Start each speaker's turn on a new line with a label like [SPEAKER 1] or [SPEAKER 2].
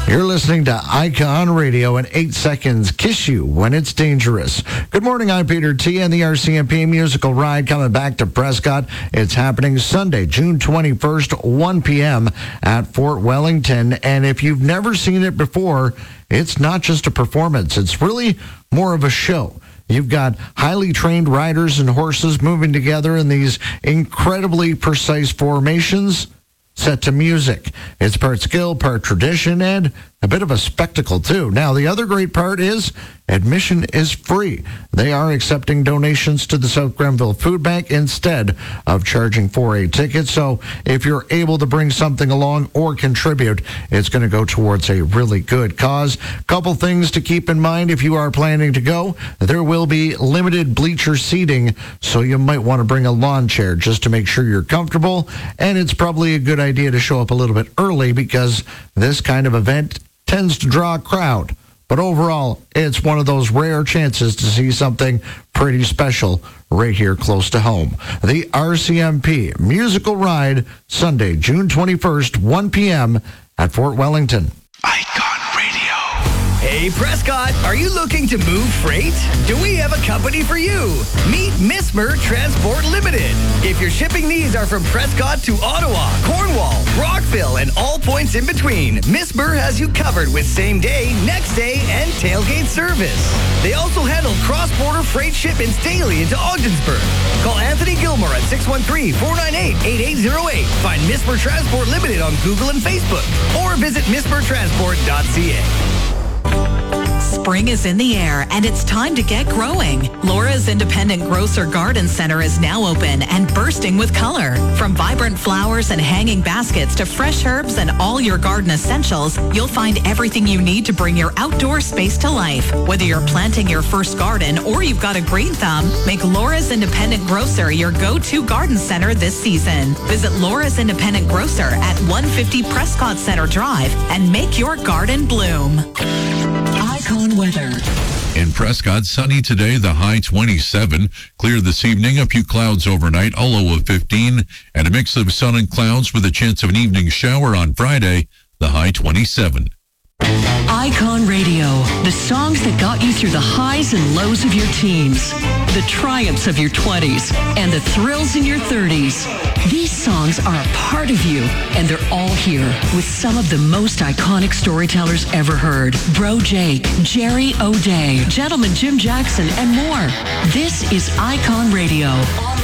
[SPEAKER 1] You're listening to Icon Radio in 8 seconds. Kiss you when it's dangerous. Good morning, I'm Peter T. and the RCMP Musical Ride coming back to Prescott. It's happening Sunday, June 21st, 1 p.m. at Fort Wellington. And if you've never seen it before, it's not just a performance. It's really more of a show. You've got highly trained riders and horses moving together in these incredibly precise formations set to music. It's part skill, part tradition, and a bit of a spectacle, too. Now, the other great part is admission is free. They are accepting donations to the South Grenville Food Bank instead of charging for a ticket. So if you're able to bring something along or contribute, it's going to go towards a really good cause. Couple things to keep in mind if you are planning to go. There will be limited bleacher seating, so you might want to bring a lawn chair just to make sure you're comfortable. And it's probably a good idea to show up a little bit early because this kind of event tends to draw a crowd. But overall, it's one of those rare chances to see something pretty special right here close to home. The RCMP Musical Ride, Sunday, June 21st, 1 p.m. at Fort Wellington.
[SPEAKER 2] Icon Radio.
[SPEAKER 3] Hey, Prescott, are you looking to move freight? Do we have a company for you? Meet Mismer Transport Limited. If your shipping needs are from Prescott to Ottawa, Cornwall, Rockville, and all points in between, Mismer has you covered with same day, next day, and tailgate service. They also handle cross-border freight shipments daily into Ogdensburg. Call Anthony Gilmore at 613-498-8808. Find Mismer Transport Limited on Google and Facebook, or visit mismertransport.ca.
[SPEAKER 4] Spring is in the air and it's time to get growing. Laura's Independent Grocer Garden Center is now open and bursting with color. From vibrant flowers and hanging baskets to fresh herbs and all your garden essentials, you'll find everything you need to bring your outdoor space to life. Whether you're planting your first garden or you've got a green thumb, make Laura's Independent Grocer your go-to garden center this season. Visit Laura's Independent Grocer at 150 Prescott Center Drive and make your garden bloom. Icon weather.
[SPEAKER 5] In Prescott, sunny today, the high 27. Clear this evening, a few clouds overnight, a low of 15. And a mix of sun and clouds with a chance of an evening shower on Friday, the high 27.
[SPEAKER 6] Icon Radio, the songs that got you through the highs and lows of your teens, the triumphs of your 20s, and the thrills in your 30s. These songs are a part of you, and they're all here with some of the most iconic storytellers ever heard. Bro Jake, Jerry O'Day, Gentleman Jim Jackson, and more. This is Icon Radio.